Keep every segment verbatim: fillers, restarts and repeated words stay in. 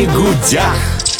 бигудях.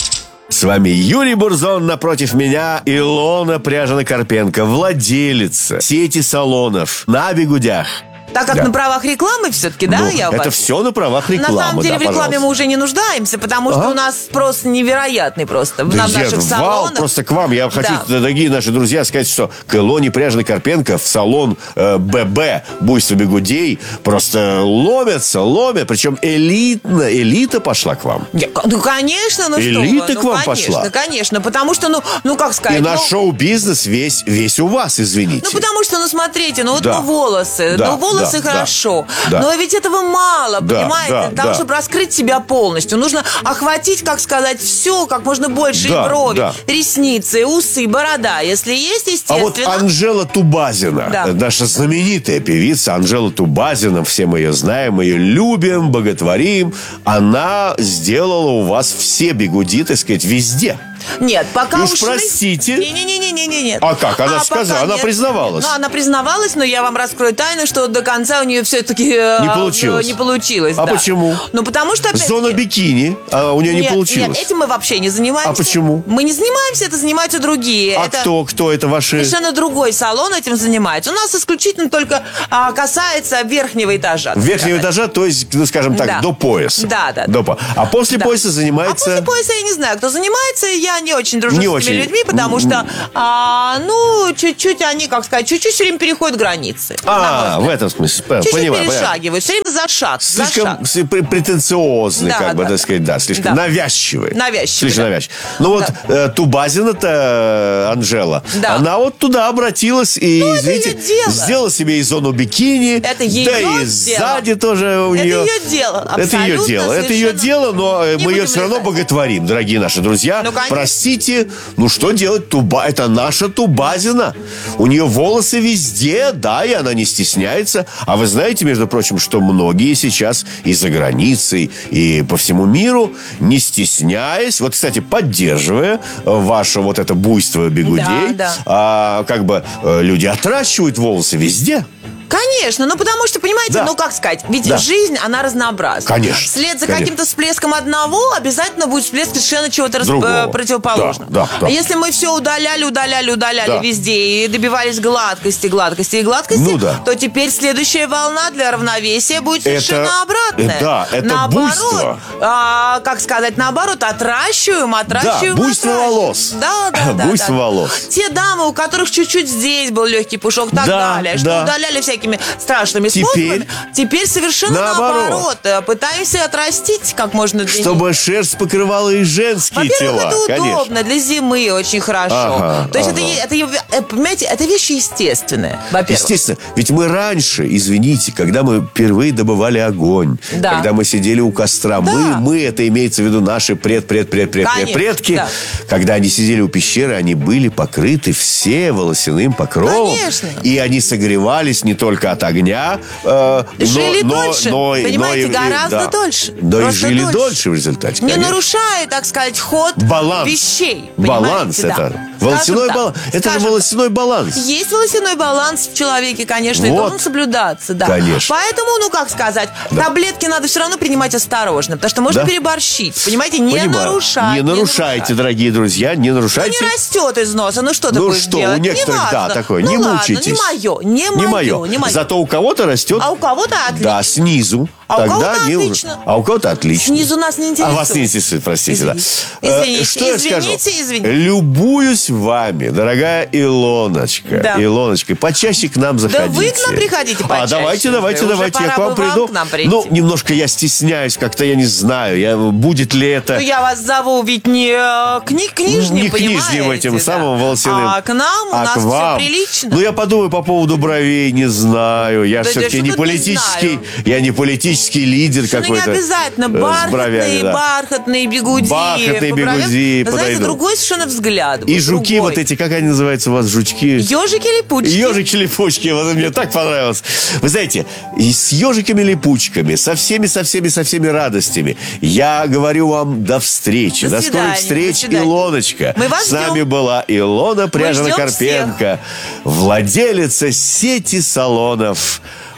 С вами Юрий Бурзон, напротив меня Илона Пряжина-Карпенко, владелица сети салонов на бигудях. Так как да. на правах рекламы все-таки, да, ну, я это вас... все на правах рекламы. На самом деле да, в рекламе пожалуйста. мы уже не нуждаемся, потому что ага. у нас спрос невероятный просто. Да на я, наших вал, салонах. просто к вам. Я да. хочу, дорогие наши друзья, сказать, что к Илоне Пряжиной-Карпенко в салон э, ББ «Буйство бигудей» просто ломятся, ломят. Причем элитно, элита пошла к вам. Я, ну, конечно, ну элита что к вам ну, конечно, пошла. конечно, потому что, ну, ну как сказать... И ну, наш шоу-бизнес весь, весь у вас, извините. Ну, потому что, ну, смотрите, ну, вот да. ну, волосы, да, ну, волосы да, хорошо. Да. Но ведь этого мало, да, понимаете? да, Для того, да. чтобы раскрыть себя полностью, нужно охватить, как сказать, все, как можно больше. Да, и брови, да. ресницы, усы, борода. Если есть, естественно. А вот Анжела Тубазина, да. наша знаменитая певица Анжела Тубазина, все мы ее знаем, мы ее любим, боготворим. Она сделала у вас все бигуди, так сказать, везде. Нет, пока ну уж ушли... простите. Не-не-не-не-не. А как? Она а сказала, она нет. признавалась. Ну, она признавалась, но я вам раскрою тайну, что до конца у нее все-таки не получилось. Не получилось, а да. почему? Ну, потому что... Опять-таки... Зона бикини, а у нее нет, не получилось. Нет, этим мы вообще не занимаемся. А почему? Мы не занимаемся, это занимаются другие. А это... кто? Кто это ваши? Совершенно другой салон этим занимается. У нас исключительно только а, касается верхнего этажа. Верхнего этажа, то есть, ну, скажем так, да. до пояса. Да, да. До по... А после да. пояса занимается... А после пояса я не знаю, кто занимается. Я не очень дружу не с очень. этими людьми, потому что, а, ну, чуть-чуть они, как сказать, чуть-чуть все время переходят границы. А, в этом смысле. Чуть-чуть понимаю, перешагивают, все время за шаг. Слишком за шаг. претенциозный, да, как да, бы, да. так сказать, да, слишком да. навязчивый. Навязчивый. Слишком да. навязчивый. Ну вот да. э, Тубазина-то, Анжела, да. она вот туда обратилась и, ну, извините, сделала себе и зону бикини. Это ее да и дело. сзади тоже у это нее. Ее дело. Это ее дело. Совершенно. Это ее дело, но не мы ее все равно летать. боготворим, дорогие наши друзья. Ну, простите, ну что делать? Туба, это наша Тубазина. У нее волосы везде, да, и она не стесняется. А вы знаете, между прочим, что многие сейчас и за границей, и по всему миру, не стесняясь, вот, кстати, поддерживая ваше вот это буйство бигудей, да, да. А, как бы люди отращивают волосы везде. Конечно, ну потому что, понимаете, да. ну как сказать, ведь да. жизнь, она разнообразна. Конечно. Вслед за конечно. каким-то всплеском одного обязательно будет всплеск совершенно чего-то расп- противоположного. Да, да, да. А если мы все удаляли, удаляли, удаляли да. везде и добивались гладкости, гладкости и гладкости, ну, да. то теперь следующая волна для равновесия будет совершенно это, обратная. Да, это наоборот, буйство. А, как сказать, наоборот, отращиваем, отращиваем, да, буйство отращиваем. волос. Да, да, да. Буйство да. волос. Те дамы, у которых чуть-чуть здесь был легкий пушок и так да, далее, что да. удаляли всякими страшными Теперь, способами, теперь совершенно наоборот. наоборот. Пытаемся отрастить как можно длиннее. Чтобы шерсть покрывала и женские Во-первых, тела. это Конечно. удобно, для зимы очень хорошо. Ага, То есть ага. это, это, понимаете, это вещи естественные, во-первых. Естественно. Ведь мы раньше, извините, когда мы впервые добывали огонь, да. когда мы сидели у костра, да. мы, мы, это имеется в виду наши пред-пред-пред-пред-предки, да. когда они сидели у пещеры, они были покрыты все волосяным покровом. Конечно. И они согревались не только от огня, э, жили но, дольше, но, понимаете, но, гораздо да, дольше. Да и Просто жили дольше. дольше в результате, Не конечно. нарушая, так сказать, ход баланс. вещей. Баланс да. это. Волосяной так, баланс. Это же скажем волосяной так. баланс. Есть волосяной баланс в человеке, конечно, Вот. и должен соблюдаться, да. Конечно. Поэтому, ну как сказать, да. таблетки надо все равно принимать осторожно, потому что можно да? переборщить. Понимаете, не Понимаю. нарушать. Не нарушайте, нарушать. дорогие друзья, не нарушайте. Ну не растет из носа, ну что ты Ну будешь что, делать? у некоторых, не да, важно. такое, ну не ладно, мучайтесь. не мое, не, Не мое, мое. не мое. Зато у кого-то растет. А у кого-то отлично. Да, снизу. А у Тогда кого-то не отлично. уже. А у кого-то отлично. Снизу нас не интересует. А вас не интересует, простите, Извините. да. Извините, Э, Что я извините, скажу? извините. Любуюсь вами, дорогая Илоночка. Да. Илоночка, почаще к нам заходите. Да вы к нам приходите почаще. А давайте, давайте, Уже давайте, я пора к вам бы вам приду. к нам прийти. Ну, немножко я стесняюсь, как-то я не знаю, я, будет ли это... Ну, я вас зову ведь не э, кни книжним, не понимаете, книжним этим да. самым волосяным. А к нам у а нас к вам. все прилично. Ну, я подумаю по поводу бровей, не знаю. Я Да все-таки я не что тут не политический, знаю. я не политический лидер Ну, не какой-то. обязательно. э, с бровями, Бархатные, да. бархатные бигуди. Бархатные Поправляю. бигуди Вы знаете, подойдут. другой совершенно взгляд. И жуки другой. вот эти, как они называются у вас, жучки? Ежики-липучки. Ежики-липучки, вот мне так понравилось. Вы знаете, и с ежиками-липучками, со всеми, со всеми, со всеми радостями, я говорю вам до встречи. До До, свидания, скорых встреч, до свидания. Илоночка. Мы вас С нами ждем. была Илона ждем Пряжина-Карпенко, владелица сети салонов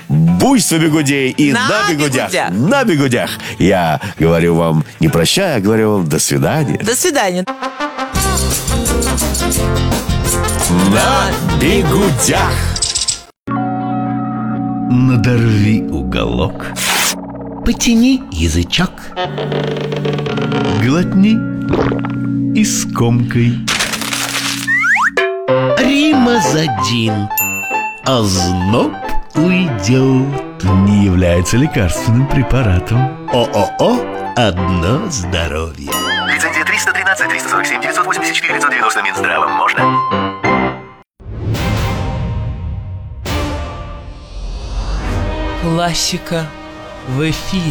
Буйство бегудей и на, На бегудях. бегудях. На бегудях. Я говорю вам не прощай, а говорю вам до свидания. До свидания. На бегудях. Надорви уголок, потяни язычок, глотни и скомкай. Римазодин, озноб уйдет. Не является лекарственным препаратом. ООО «Одно здоровье». Лицензия триста тринадцать триста сорок семь девятьсот восемьдесят четыре девятьсот девяносто. Минздравом можно. Классика в эфире.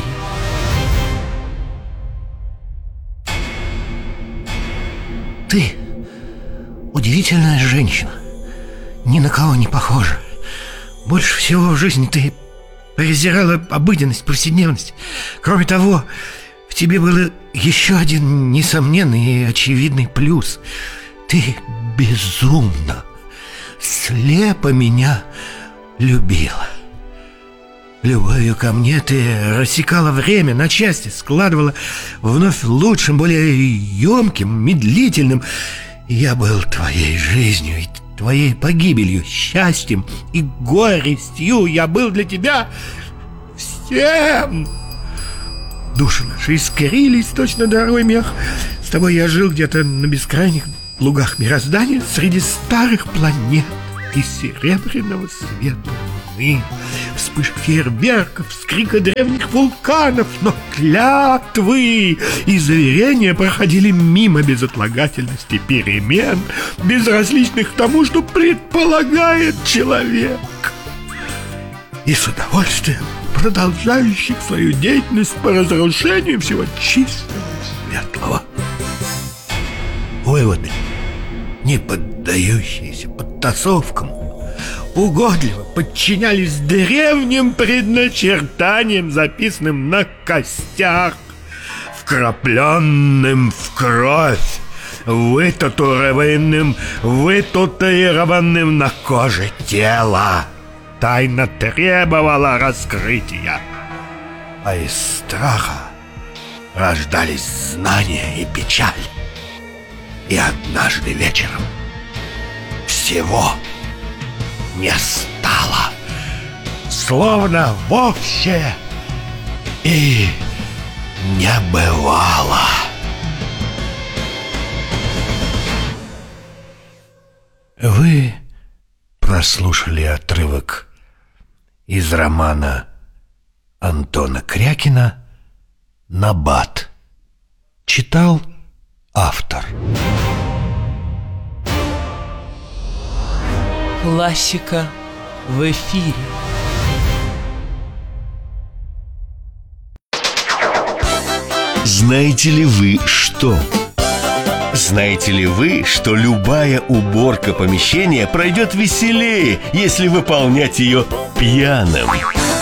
Ты удивительная женщина, ни на кого не похожа. Больше всего в жизни ты презирала обыденность, повседневность. Кроме того, в тебе был еще один несомненный и очевидный плюс. Ты безумно, слепо меня любила. Любовью ко мне ты рассекала время на части, складывала вновь лучшим, более емким, медлительным. Я был твоей жизнью и твоей погибелью, счастьем и горестью. Я был для тебя всем. Души наши искрились, точно дорогой мех. С тобой я жил где-то на бескрайних лугах мироздания, среди старых планет и серебряного света луны, вспышек фейерверков, вскрика древних вулканов. Но клятвы и заверения проходили мимо безотлагательности перемен, безразличных к тому, что предполагает человек, и с удовольствием продолжающих свою деятельность по разрушению всего чистого и светлого. Выводы, не поддающиеся подтасовкам, угодливо подчинялись древним предначертаниям, записанным на костях, вкрапленным в кровь, вытатуированным, вытатуированным на коже тела. Тайна требовала раскрытия, а из страха рождались знания и печаль. И однажды вечером всего не стало, словно вовсе и не бывало. Вы прослушали отрывок из романа Антона Крякина «Набат». Читал автор. Классика в эфире. Знаете ли вы что? Знаете ли вы, что любая уборка помещения пройдет веселее, если выполнять ее пьяным?